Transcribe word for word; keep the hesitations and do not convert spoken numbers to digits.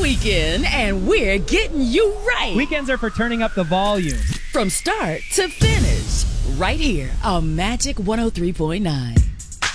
weekend, and we're getting you right. Weekends are for turning up the volume. From start to finish, right here on Magic one oh three point nine.